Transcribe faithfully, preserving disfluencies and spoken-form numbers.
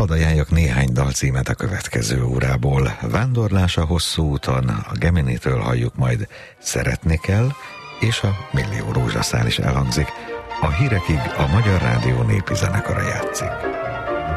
Hadd ajánljak néhány dalcímet a következő órából. Vándorlás a hosszú úton, a Geminitől halljuk majd Szeretni kell, és a Millió rózsaszál is elhangzik. A hírekig a Magyar Rádió népi zenekara játszik.